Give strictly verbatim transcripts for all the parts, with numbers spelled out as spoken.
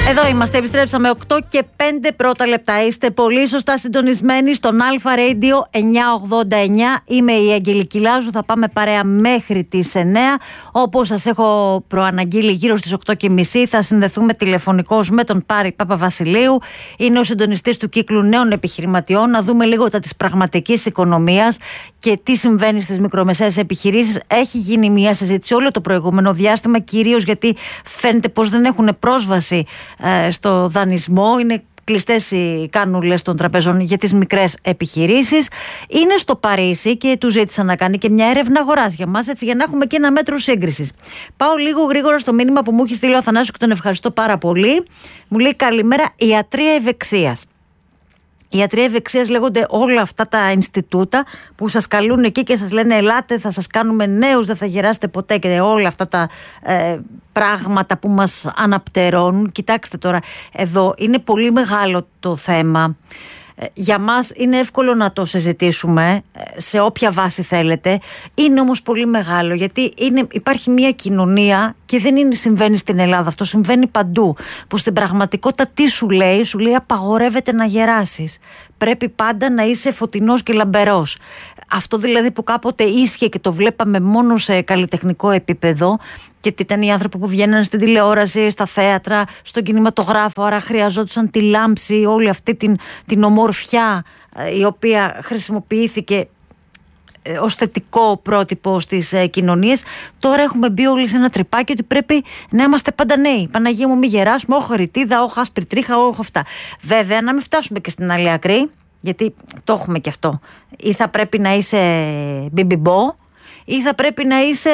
Εδώ είμαστε, επιστρέψαμε οκτώ και πέντε πρώτα λεπτά. Είστε πολύ σωστά συντονισμένοι στον Αλφα Radio εννιακόσια ογδόντα εννιά. Είμαι η Αγγελική Λάζου, θα πάμε παρέα μέχρι τις εννιά. Όπως σας έχω προαναγγείλει, γύρω στις οκτώ και μισή θα συνδεθούμε τηλεφωνικώς με τον Πάρη Παπαβασιλείου. Είναι ο συντονιστής του κύκλου νέων επιχειρηματιών. Να δούμε λίγο τα της πραγματικής οικονομίας και τι συμβαίνει στις μικρομεσαίες επιχειρήσεις. Έχει γίνει μια συζήτηση όλο το προηγούμενο διάστημα, κυρίως γιατί φαίνεται πως δεν έχουν πρόσβαση στο δανεισμό, είναι κλειστές οι κάνουλες των τραπεζών για τις μικρές επιχειρήσεις. Είναι στο Παρίσι και του ζήτησαν να κάνει και μια έρευνα αγοράς για μας, έτσι, για να έχουμε και ένα μέτρο σύγκρισης. Πάω λίγο γρήγορα στο μήνυμα που μου έχει στείλει ο Αθανάσιος και τον ευχαριστώ πάρα πολύ. Μου λέει καλημέρα, ιατρία ευεξίας. Η ιατρία ευεξίας λέγονται όλα αυτά τα Ινστιτούτα που σας καλούν εκεί και σας λένε ελάτε, θα σας κάνουμε νέους, δεν θα γεράσετε ποτέ, και όλα αυτά τα ε, πράγματα που μας αναπτερώνουν. Κοιτάξτε τώρα, εδώ είναι πολύ μεγάλο το θέμα. Για μας είναι εύκολο να το συζητήσουμε σε όποια βάση θέλετε. Είναι όμως πολύ μεγάλο, γιατί είναι, υπάρχει μια κοινωνία και δεν είναι, συμβαίνει στην Ελλάδα, αυτό συμβαίνει παντού, που στην πραγματικότητα τι σου λέει? Σου λέει απαγορεύεται να γεράσεις, πρέπει πάντα να είσαι φωτεινός και λαμπερός. Αυτό δηλαδή που κάποτε ίσχυε και το βλέπαμε μόνο σε καλλιτεχνικό επίπεδο, και ήταν οι άνθρωποι που βγαίνανε στην τηλεόραση, στα θέατρα, στον κινηματογράφο, άρα χρειαζόντουσαν τη λάμψη, όλη αυτή την, την ομορφιά η οποία χρησιμοποιήθηκε ως θετικό πρότυπο στις ε, κοινωνίες. Τώρα έχουμε μπει όλοι σε ένα τρυπάκι ότι πρέπει να είμαστε πάντα νέοι. Παναγία μου, μη γεράσουμε, όχι ρητίδα, όχι άσπρη τρίχα, όχι αυτά. Βέβαια, να μην φτάσουμε και στην άλλη άκρη, γιατί το έχουμε και αυτό. Ή θα πρέπει να είσαι μπιμπιμπό, ή θα πρέπει να είσαι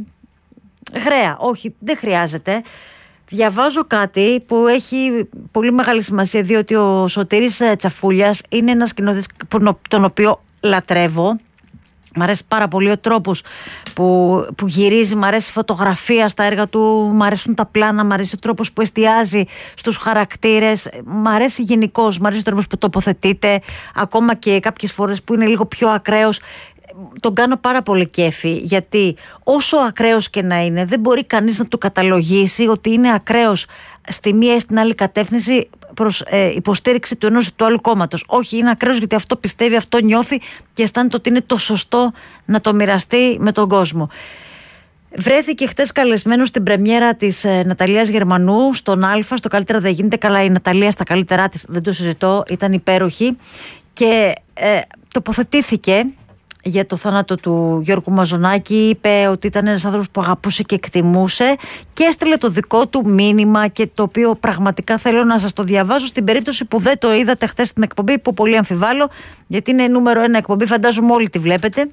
γραία. Όχι, δεν χρειάζεται. Διαβάζω κάτι που έχει πολύ μεγάλη σημασία, διότι ο Σωτήρης Τσαφούλιας είναι ένας σκηνοθέτης τον οποίο λατρεύω. Μ' αρέσει πάρα πολύ ο τρόπος που, που γυρίζει, μ' αρέσει η φωτογραφία στα έργα του, μ' αρέσουν τα πλάνα, μ' αρέσει ο τρόπος που εστιάζει στους χαρακτήρες, μ' αρέσει γενικώς, μ' αρέσει ο τρόπος που τοποθετείται, ακόμα και κάποιες φορές που είναι λίγο πιο ακραίος. Τον κάνω πάρα πολύ κέφι, γιατί όσο ακραίος και να είναι, δεν μπορεί κανείς να του καταλογίσει ότι είναι ακραίος στη μία ή στην άλλη κατεύθυνση προς ε, υποστήριξη του ενός ή του άλλου κόμματος. Όχι, είναι ακραίος γιατί αυτό πιστεύει, αυτό νιώθει και αισθάνεται ότι είναι το σωστό να το μοιραστεί με τον κόσμο. Βρέθηκε χτες καλεσμένος στην πρεμιέρα της ε, Ναταλίας Γερμανού στον Αλφα, στο Καλύτερα δεν γίνεται. Καλά, η Ναταλία στα καλύτερά της, δεν το συζητώ, ήταν υπέροχη και ε, τοποθετήθηκε για το θάνατο του Γιώργου Μαζονάκη. Είπε ότι ήταν ένας άνθρωπος που αγαπούσε και εκτιμούσε και έστειλε το δικό του μήνυμα, και το οποίο πραγματικά θέλω να σας το διαβάζω στην περίπτωση που δεν το είδατε χθες στην εκπομπή, που πολύ αμφιβάλλω, γιατί είναι νούμερο ένα εκπομπή, φαντάζομαι όλοι τη βλέπετε.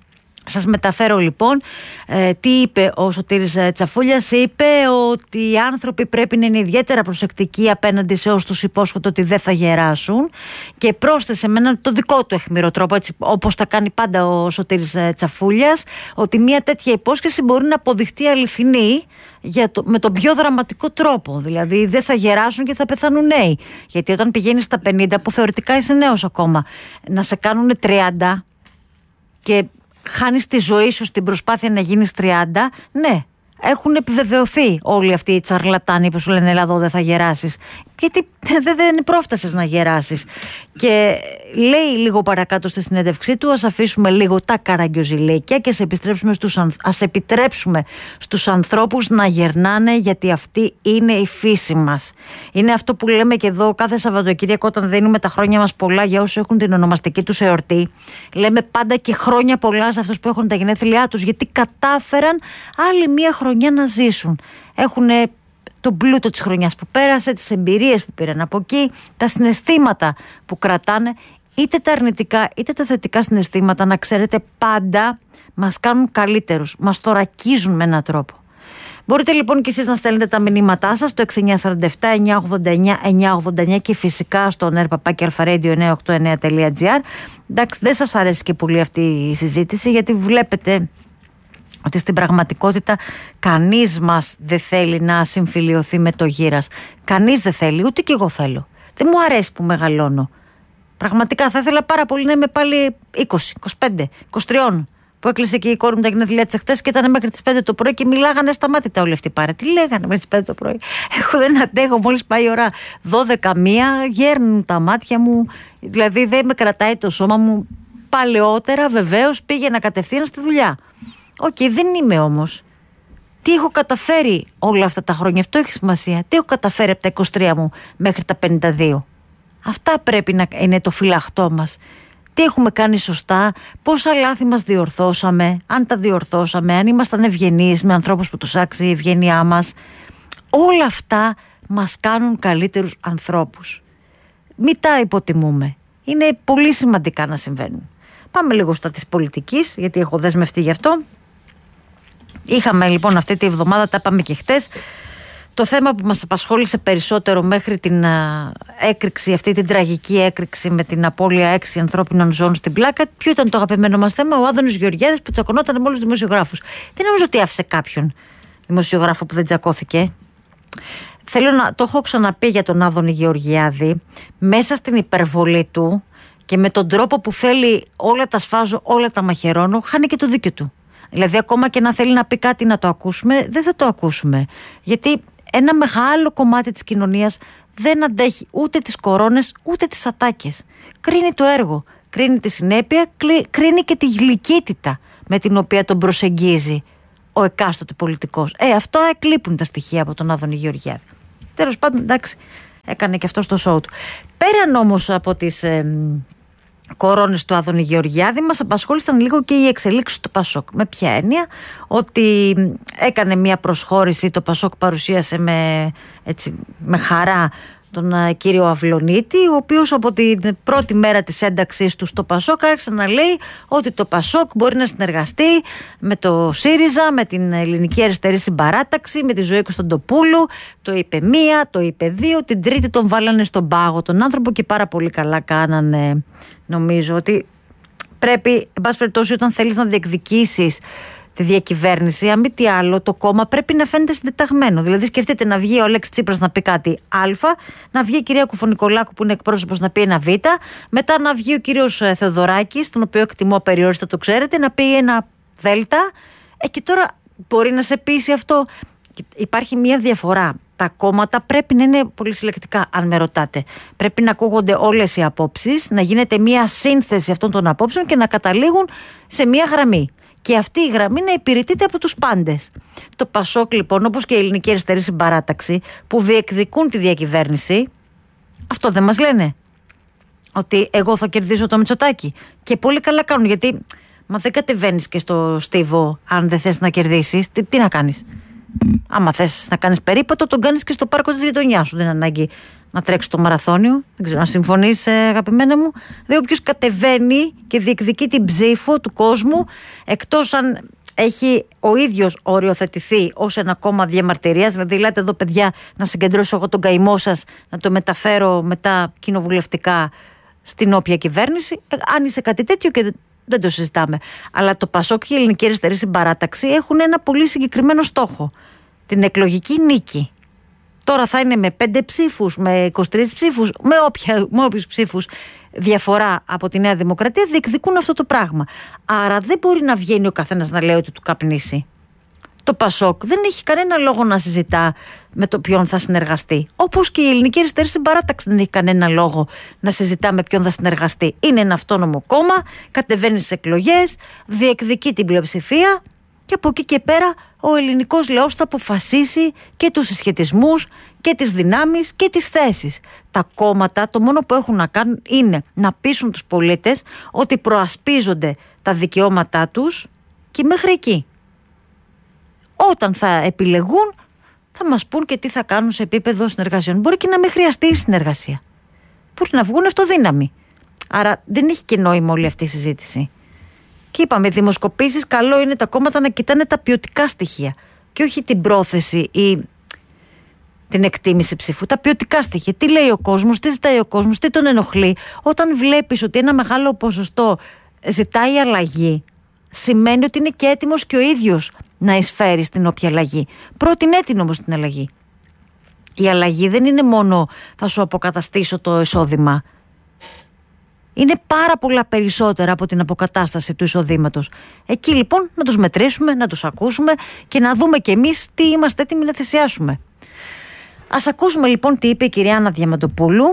Σας μεταφέρω λοιπόν ε, τι είπε ο Σωτήρης Τσαφούλιας. Είπε ότι οι άνθρωποι πρέπει να είναι ιδιαίτερα προσεκτικοί απέναντι σε όσους τους υπόσχονται ότι δεν θα γεράσουν, και πρόσθεσε με έναν το δικό του αιχμηρό τρόπο, έτσι όπως τα κάνει πάντα ο Σωτήρης Τσαφούλιας, ότι μια τέτοια υπόσχεση μπορεί να αποδειχτεί αληθινή για το, με τον πιο δραματικό τρόπο. Δηλαδή δεν θα γεράσουν και θα πεθάνουν νέοι. Γιατί όταν πηγαίνεις στα πενήντα, που θεωρητικά είσαι νέος ακόμα, να σε κάνουν τριάντα και χάνεις τη ζωή σου στην προσπάθεια να γίνεις τριάντα, ναι, έχουν επιβεβαιωθεί όλοι αυτοί οι τσαρλατάνοι που σου λένε «Ελλάδο, δεν θα γεράσεις». Γιατί δεν, δεν πρόφτασες να γεράσεις. Και λέει λίγο παρακάτω στη συνέντευξή του, ας αφήσουμε λίγο τα καραγκιοζηλίκια και ας επιστρέψουμε στους, ας επιτρέψουμε στους ανθρώπους να γερνάνε, γιατί αυτή είναι η φύση μας. Είναι αυτό που λέμε και εδώ κάθε Σαββατοκύριακο, όταν δίνουμε τα χρόνια μας πολλά για όσους έχουν την ονομαστική τους εορτή. Λέμε πάντα και χρόνια πολλά σε αυτούς που έχουν τα γενέθλιά τους, γιατί κατάφεραν άλλη μία χρονιά να ζήσουν. Έχουν τον πλούτο της χρονιάς που πέρασε, τις εμπειρίες που πήραν από εκεί, τα συναισθήματα που κρατάνε, είτε τα αρνητικά είτε τα θετικά συναισθήματα, να ξέρετε, πάντα μας κάνουν καλύτερους, μας θωρακίζουν με έναν τρόπο. Μπορείτε λοιπόν και εσείς να στέλνετε τα μηνύματά σας στο έξι εννιά τέσσερα επτά εννιά ογδόντα εννιά εννιά ογδόντα εννιά και φυσικά στο νερ παπάκι αλφαρέντιο εννιακόσια ογδόντα εννιά τελεία τζι άρ. Εντάξει, δεν σας αρέσει και πολύ αυτή η συζήτηση, γιατί βλέπετε ότι στην πραγματικότητα κανείς μας δεν θέλει να συμφιλιωθεί με το γύρας. Κανείς δεν θέλει, ούτε κι εγώ θέλω. Δεν μου αρέσει που μεγαλώνω. Πραγματικά θα ήθελα πάρα πολύ να είμαι πάλι είκοσι, είκοσι πέντε, είκοσι τρία. Που έκλεισε και η κόρη μου τα γενέθλιά της εχθές και ήταν μέχρι τις πέντε το πρωί και μιλάγανε σταμάτητα όλοι αυτοί πάρα. Τι λέγανε μέχρι τις πέντε το πρωί? Εγώ δεν αντέχω, μόλις πάει η ώρα δώδεκα μία, γέρνουν τα μάτια μου, δηλαδή δεν με κρατάει το σώμα μου. Παλαιότερα βεβαίως πήγαινα κατευθείαν στη δουλειά. Οκ, okay, δεν είμαι όμως. Τι έχω καταφέρει όλα αυτά τα χρόνια, αυτό έχει σημασία. Τι έχω καταφέρει από τα είκοσι τρία μου μέχρι τα πενήντα δύο. Αυτά πρέπει να είναι το φυλαχτό μας. Τι έχουμε κάνει σωστά, πόσα λάθη μας διορθώσαμε, αν τα διορθώσαμε, αν ήμασταν ευγενείς με ανθρώπους που τους άξιζε η ευγένειά μας. Όλα αυτά μας κάνουν καλύτερους ανθρώπους. Μην τα υποτιμούμε. Είναι πολύ σημαντικά να συμβαίνουν. Πάμε λίγο στα της πολιτικής, γιατί έχω δεσμευτεί γι' αυτό. Είχαμε λοιπόν αυτή τη εβδομάδα, τα είπαμε και χτες, το θέμα που μας απασχόλησε περισσότερο μέχρι την α, έκρηξη, αυτή την τραγική έκρηξη με την απώλεια έξι ανθρώπινων ζώων στην Πλάκα. Ποιο ήταν το αγαπημένο μας θέμα? Ο Άδωνης Γεωργιάδης που τσακωνόταν με όλους τους δημοσιογράφους. Δεν νομίζω ότι άφησε κάποιον δημοσιογράφο που δεν τσακώθηκε. Θέλω να το έχω ξαναπεί για τον Άδωνη Γεωργιάδη, μέσα στην υπερβολή του και με τον τρόπο που θέλει όλα τα σφάζω, όλα τα μαχαιρώνω, χάνει και το δίκιο του. Δηλαδή ακόμα και να θέλει να πει κάτι να το ακούσουμε, δεν θα το ακούσουμε. Γιατί ένα μεγάλο κομμάτι της κοινωνίας δεν αντέχει ούτε τις κορώνες ούτε τις ατάκες. Κρίνει το έργο, κρίνει τη συνέπεια, κρίνει και τη γλυκύτητα με την οποία τον προσεγγίζει ο εκάστοτε πολιτικός. Ε, αυτό εκλείπουν τα στοιχεία από τον Άδωνη Γεωργιάδη. Τέλος πάντων, εντάξει, έκανε και αυτό στο σόου του. Πέραν όμως από τις ε, κορώνες του Άδωνη Γεωργιάδη, μας απασχόλησαν λίγο και οι εξελίξεις του Πασόκ. Με ποια έννοια? Ότι έκανε μια προσχώρηση, το Πασόκ παρουσίασε με, έτσι, με χαρά τον uh, κύριο Αυλωνίτη, ο οποίος από την πρώτη μέρα της ένταξής του στο Πασόκ άρχισε να λέει ότι το Πασόκ μπορεί να συνεργαστεί με το ΣΥΡΙΖΑ, με την Ελληνική Αριστερή Συμπαράταξη, με τη Ζωή Κωνσταντοπούλου. Το είπε μία, το είπε δύο, την τρίτη τον βάλανε στον πάγο τον άνθρωπο και πάρα πολύ καλά κάνανε. Νομίζω ότι πρέπει, εν πάση περιπτώσει, όταν θέλεις να διεκδικήσεις τη διακυβέρνηση, αν μη τι άλλο, το κόμμα πρέπει να φαίνεται συντεταγμένο. Δηλαδή, σκεφτείτε να βγει ο Αλέξης Τσίπρας να πει κάτι Α, να βγει η κυρία Κουφωνικολάκου που είναι εκπρόσωπος να πει ένα Β, μετά να βγει ο κύριος Θεοδωράκης, τον οποίο εκτιμώ απεριόριστα, το ξέρετε, να πει ένα Δ. Ε, και τώρα μπορεί να σε πείσει αυτό? Υπάρχει μια διαφορά. Τα κόμματα πρέπει να είναι πολύ συλλεκτικά, αν με ρωτάτε. Πρέπει να ακούγονται όλες οι απόψεις, να γίνεται μια σύνθεση αυτών των απόψεων και να καταλήγουν σε μια γραμμή. Και αυτή η γραμμή να υπηρετείται από τους πάντες. Το Πασόκ λοιπόν, όπως και η Ελληνική Αριστερή Συμπαράταξη, που διεκδικούν τη διακυβέρνηση, αυτό δεν μας λένε? Ότι εγώ θα κερδίσω το Μητσοτάκη. Και πολύ καλά κάνουν, γιατί μα δεν κατεβαίνεις και στο στίβο αν δεν θες να κερδίσεις. Τι, τι να κάνεις? Άμα θες να κάνεις περίπατο, τον κάνεις και στο πάρκο της γειτονιάς σου. Δεν είναι ανάγκη να τρέξει το μαραθώνιο. Δεν ξέρω αν συμφωνείς, αγαπημένα μου. Δηλαδή, όποιος κατεβαίνει και διεκδικεί την ψήφο του κόσμου, εκτός αν έχει ο ίδιος οριοθετηθεί ως ένα κόμμα διαμαρτυρίας, δηλαδή, λέτε εδώ, παιδιά, να συγκεντρώσω εγώ τον καημό σας, να το μεταφέρω μετά κοινοβουλευτικά στην όποια κυβέρνηση. Αν είσαι κάτι τέτοιο, και δεν το συζητάμε. Αλλά το Πασόκ και η Ελληνική Αριστερή Συμπαράταξη έχουν ένα πολύ συγκεκριμένο στόχο. Την εκλογική νίκη. Τώρα θα είναι με πέντε ψήφους, με είκοσι τρεις ψήφους, με, όποια, με όποιους ψήφους διαφορά από τη Νέα Δημοκρατία, διεκδικούν αυτό το πράγμα. Άρα δεν μπορεί να βγαίνει ο καθένας να λέει ότι του καπνίσει. Το Πασόκ δεν έχει κανένα λόγο να συζητά με το ποιον θα συνεργαστεί. Όπως και η Ελληνική Αριστερή Συμπαράταξη δεν έχει κανένα λόγο να συζητά με ποιον θα συνεργαστεί. Είναι ένα αυτόνομο κόμμα, κατεβαίνει στις εκλογές, διεκδικεί την πλειοψηφία. Και από εκεί και πέρα ο ελληνικός λαός θα αποφασίσει και τους συσχετισμούς και τις δυνάμεις και τις θέσεις. Τα κόμματα το μόνο που έχουν να κάνουν είναι να πείσουν τους πολίτες ότι προασπίζονται τα δικαιώματά τους και μέχρι εκεί. Όταν θα επιλεγούν θα μας πούν και τι θα κάνουν σε επίπεδο συνεργασιών. Μπορεί και να μην χρειαστεί η συνεργασία. Μπορεί να βγουν αυτοδύναμοι. Άρα δεν έχει και νόημα όλη αυτή η συζήτηση. Και είπαμε, δημοσκοπήσεις, καλό είναι τα κόμματα να κοιτάνε τα ποιοτικά στοιχεία και όχι την πρόθεση ή την εκτίμηση ψήφου. Τα ποιοτικά στοιχεία. Τι λέει ο κόσμος, τι ζητάει ο κόσμος, τι τον ενοχλεί. Όταν βλέπεις ότι ένα μεγάλο ποσοστό ζητάει αλλαγή, σημαίνει ότι είναι και έτοιμος και ο ίδιος να εισφέρει στην όποια αλλαγή. Πρότεινε την όμως την αλλαγή. Η αλλαγή δεν είναι μόνο θα σου αποκαταστήσω το εισόδημα. Είναι πάρα πολλά περισσότερα από την αποκατάσταση του εισοδήματος. Εκεί λοιπόν να τους μετρήσουμε, να τους ακούσουμε και να δούμε κι εμείς τι είμαστε έτοιμοι να θυσιάσουμε. Ας ακούσουμε λοιπόν τι είπε η κυρία Άννα Διαμαντοπούλου,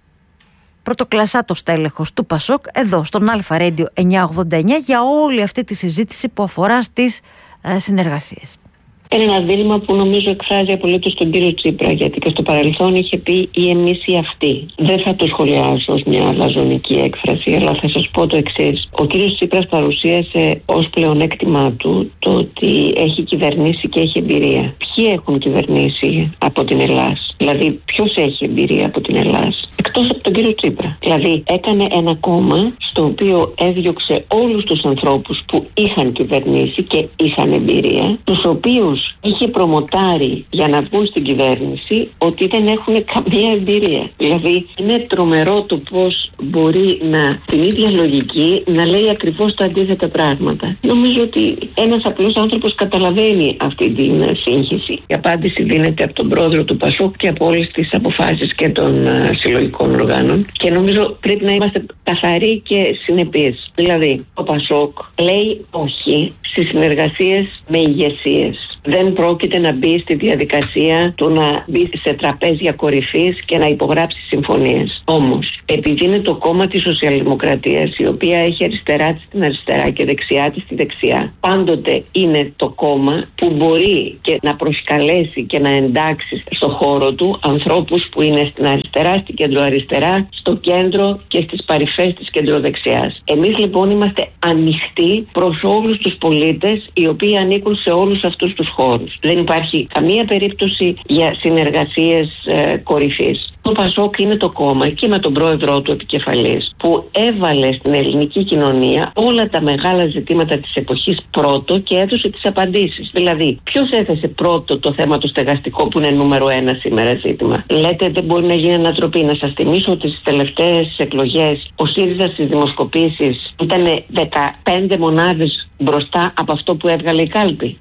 πρωτοκλασσάτο στέλεχος του Πασόκ, εδώ στον Αλφα Radio εννιακόσια ογδόντα εννιά, για όλη αυτή τη συζήτηση που αφορά στις ε, συνεργασίες. Είναι ένα δίλημμα που νομίζω εκφράζει απολύτως τον κύριο Τσίπρα, γιατί και στο παρελθόν είχε πει ή εμείς ή αυτοί. Δεν θα το σχολιάσω ως μια λαζονική έκφραση, αλλά θα σας πω το εξής. Ο κύριος Τσίπρας παρουσίασε ως πλεονέκτημά του το ότι έχει κυβερνήσει και έχει εμπειρία. Ποιοι έχουν κυβερνήσει από την Ελλάδα? Δηλαδή, ποιος έχει εμπειρία από την Ελλάδα? Εκτός από τον κύριο Τσίπρα. Δηλαδή, έκανε ένα κόμμα στο οποίο έδιωξε όλους τους ανθρώπους που είχαν κυβερνήσει και είχαν εμπειρία, τους οποίους είχε προμοτάρει για να βγουν στην κυβέρνηση ότι δεν έχουν καμία εμπειρία. Δηλαδή, είναι τρομερό το πώς μπορεί να, την ίδια λογική, να λέει ακριβώς τα αντίθετα πράγματα. Νομίζω ότι ένας απλός άνθρωπος καταλαβαίνει αυτή την σύγχυση. Η απάντηση δίνεται από τον πρόεδρο του Πασόκ και από όλες τις αποφάσεις και των uh, συλλογικών οργάνων. Και νομίζω πρέπει να είμαστε καθαροί και συνεπείς. Δηλαδή, ο Πασόκ λέει όχι στις συνεργασίες με ηγεσίες. Δεν πρόκειται να μπει στη διαδικασία του να μπει σε τραπέζια κορυφής και να υπογράψει συμφωνίες. Όμως, επειδή είναι το κόμμα της Σοσιαλδημοκρατίας, η οποία έχει αριστερά της στην αριστερά και δεξιά της στη δεξιά, πάντοτε είναι το κόμμα που μπορεί και να προσκαλέσει και να εντάξει στο χώρο του ανθρώπους που είναι στην αριστερά, στην κεντροαριστερά, στο κέντρο και στις παρυφές της κεντροδεξιάς. Εμείς λοιπόν είμαστε ανοιχτοί προς όλους τους πολίτες οι οποίοι ανήκουν σε όλους αυτούς τους χώρους. Δεν υπάρχει καμία περίπτωση για συνεργασίες ε, κορυφής. Το Πασόκ είναι το κόμμα και με τον πρόεδρό του επικεφαλής που έβαλε στην ελληνική κοινωνία όλα τα μεγάλα ζητήματα της εποχής πρώτο και έδωσε τις απαντήσεις. Δηλαδή, ποιος έθεσε πρώτο το θέμα το στεγαστικό που είναι νούμερο ένα σήμερα ζήτημα? Λέτε δεν μπορεί να γίνει ανατροπή. Να σας θυμίσω ότι στις τελευταίες εκλογές ο ΣΥΡΙΖΑ στις δημοσκοπήσεις ήταν δεκαπέντε μονάδες μπροστά από αυτό που έβγαλε η κάλπη.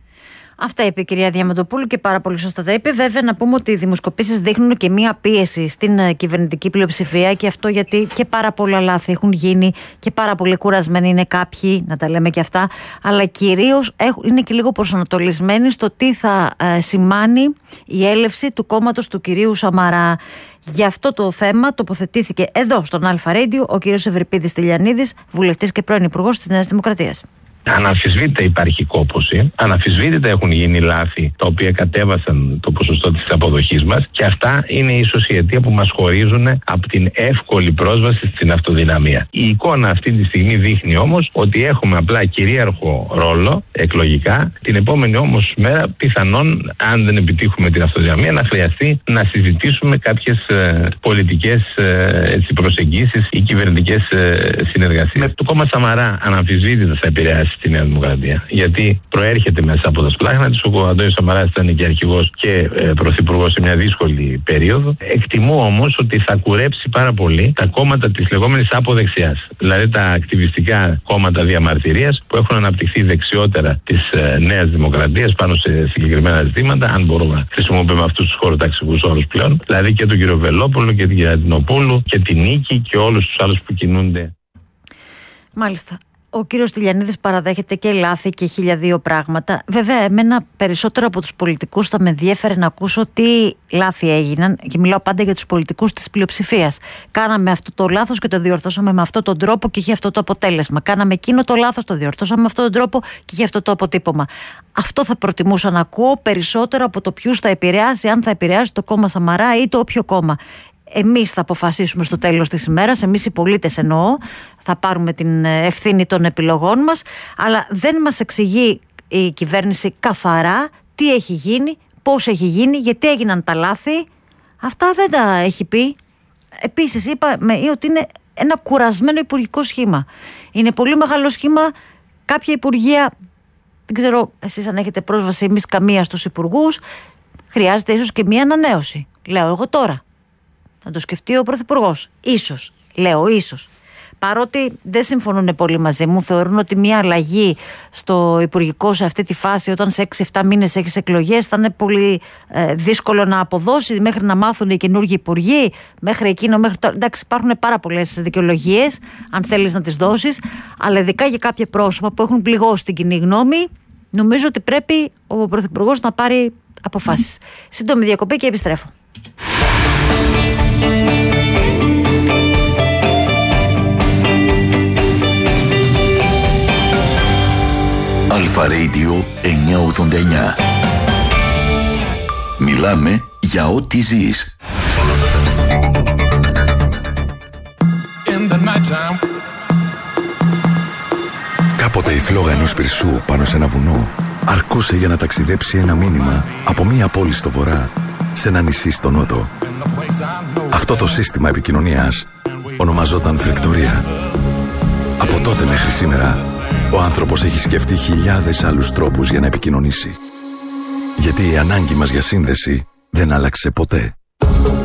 Αυτά είπε η κυρία Διαμαντοπούλου και πάρα πολύ σωστά τα είπε. Βέβαια, να πούμε ότι οι δημοσκοπήσεις δείχνουν και μία πίεση στην κυβερνητική πλειοψηφία, και αυτό γιατί και πάρα πολλά λάθη έχουν γίνει και πάρα πολύ κουρασμένοι είναι κάποιοι, να τα λέμε και αυτά, αλλά κυρίως είναι και λίγο προσανατολισμένοι στο τι θα σημάνει η έλευση του κόμματος του κυρίου Σαμαρά. Για αυτό το θέμα τοποθετήθηκε εδώ στον Αλφα Radio ο κύριος Ευρυπίδης Τηλιανίδης, βουλευτής και πρώην υπουργός της Νέας Δημοκρατίας. Αναμφισβήτητα υπάρχει κόπωση, αναμφισβήτητα έχουν γίνει λάθη τα οποία κατέβασαν το ποσοστό της αποδοχής μας, και αυτά είναι ίσως η αιτία που μας χωρίζουν από την εύκολη πρόσβαση στην αυτοδυναμία. Η εικόνα αυτή τη στιγμή δείχνει όμως ότι έχουμε απλά κυρίαρχο ρόλο εκλογικά. Την επόμενη όμως μέρα πιθανόν, αν δεν επιτύχουμε την αυτοδυναμία, να χρειαστεί να συζητήσουμε κάποιες ε, πολιτικές ε, προσεγγίσεις ή κυβερνητικές ε, συνεργασίες. Το κόμμα Σαμαρά αναμφισβήτητα θα επηρεάσει στη Νέα Δημοκρατία. Γιατί προέρχεται μέσα από τα σπλάχνα της. Ο Αντώνης Σαμαράς ήταν και αρχηγός και ε, πρωθυπουργός σε μια δύσκολη περίοδο. Εκτιμώ όμως ότι θα κουρέψει πάρα πολύ τα κόμματα της λεγόμενης αποδεξιάς. Δηλαδή τα ακτιβιστικά κόμματα διαμαρτυρίας που έχουν αναπτυχθεί δεξιότερα της ε, Νέας Δημοκρατίας πάνω σε συγκεκριμένα ζητήματα, αν μπορούμε να χρησιμοποιούμε αυτούς τους χωροταξικούς όρους πλέον. Δηλαδή και τον κύριο Βελόπουλο και την κυρία Τινοπούλου και την Νίκη και όλους τους άλλους που κινούνται. Μάλιστα. Ο κύριος Τηλιανίδης παραδέχεται και λάθη και χίλια δύο πράγματα. Βέβαια, εμένα περισσότερο από τους πολιτικούς θα με ενδιέφερε να ακούσω τι λάθη έγιναν, και μιλάω πάντα για τους πολιτικούς της πλειοψηφίας. Κάναμε αυτό το λάθος και το διορθώσαμε με αυτόν τον τρόπο και είχε αυτό το αποτέλεσμα. Κάναμε εκείνο το λάθος, το διορθώσαμε με αυτόν τον τρόπο και είχε αυτό το αποτύπωμα. Αυτό θα προτιμούσα να ακούω περισσότερο από το ποιους θα επηρεάσει, αν θα επηρεάσει το κόμμα Σαμαρά ή το όποιο κόμμα. Εμείς θα αποφασίσουμε στο τέλος της ημέρας, εμείς οι πολίτες εννοώ, θα πάρουμε την ευθύνη των επιλογών μας, αλλά δεν μας εξηγεί η κυβέρνηση καθαρά τι έχει γίνει, πώς έχει γίνει, γιατί έγιναν τα λάθη. Αυτά δεν τα έχει πει. Επίσης είπαμε ότι είναι ένα κουρασμένο υπουργικό σχήμα. Είναι πολύ μεγάλο σχήμα. Κάποια υπουργεία, δεν ξέρω εσείς αν έχετε πρόσβαση, εμείς καμία στους υπουργούς, χρειάζεται ίσως και μία ανανέωση. Λέω εγώ τώρα. Θα το σκεφτεί ο Πρωθυπουργός. Ίσως. Λέω ίσως. παρότι δεν συμφωνούν πολύ μαζί μου, θεωρούν ότι μια αλλαγή στο Υπουργικό σε αυτή τη φάση, όταν σε έξι εφτά μήνες έχεις εκλογές, θα είναι πολύ ε, δύσκολο να αποδώσει μέχρι να μάθουν οι καινούργιοι υπουργοί, μέχρι εκείνο, μέχρι τώρα. Εντάξει, υπάρχουν πάρα πολλές δικαιολογίες, αν θέλεις να τις δώσεις, αλλά ειδικά για κάποια πρόσωπα που έχουν πληγώσει την κοινή γνώμη, νομίζω ότι πρέπει ο Πρωθυπουργός να πάρει αποφάσεις. Σύντομη διακοπή και επιστρέφω. Αλφα Radio εννιακόσια ογδόντα εννιά. Μιλάμε για ό,τι ζεις. Κάποτε η φλόγα ενός πυρσού πάνω σε ένα βουνό αρκούσε για να ταξιδέψει ένα μήνυμα από μία πόλη στο βορρά σε ένα νησί στο νότο. Αυτό το σύστημα επικοινωνίας ονομαζόταν φρεκτορία. Από τότε μέχρι σήμερα ο άνθρωπος έχει σκεφτεί χιλιάδες άλλους τρόπους για να επικοινωνήσει. Γιατί η ανάγκη μας για σύνδεση δεν άλλαξε ποτέ.